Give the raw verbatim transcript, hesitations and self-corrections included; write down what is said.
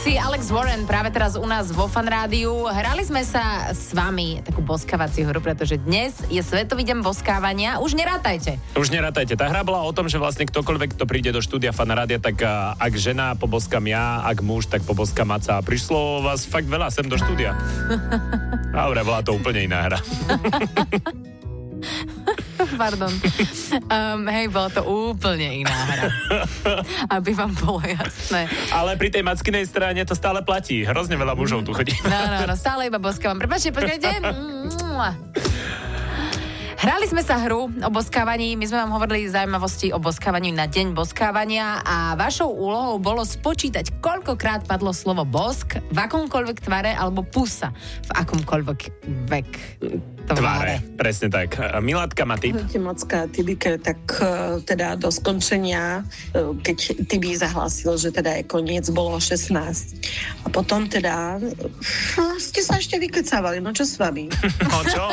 si Alex Warren práve teraz u nás vo Fan Rádiu. Hrali sme sa s vami takú boskávaciu hru, pretože dnes je Svetový deň boskávania. Už nerátajte. Už nerátajte. Tá hra bola o tom, že vlastne ktokoľvek, kto príde do štúdia Fan Rádia, tak uh, ak žena, poboskám ja, ak muž, tak poboskám Maca. Prišlo vás fakt veľa sem do štúdia. Dobre, bola to úplne iná hra. Pardon. Um, hej, bolo to úplne iná hra. Aby vám bolo jasné. Ale pri tej Mackinej strane to stále platí. Hrozne veľa mužov tu chodí. No, no, no, stále iba boskávam. Prepáčte, počkajte. Hrali sme sa hru o boskávaní, my sme vám hovorili zaujímavosti o boskávaní na deň boskávania a vašou úlohou bolo spočítať, koľkokrát padlo slovo bosk v akomkoľvek tvare alebo pusa v akomkoľvek vek tvare. Presne tak. Milátka má tip. Macka, Tibike, tak teda do skončenia, keď Tibi zahlásil, že teda je koniec, bolo šestnásť. A potom teda ste sa ešte vykecávali, no čo s vami? No čo?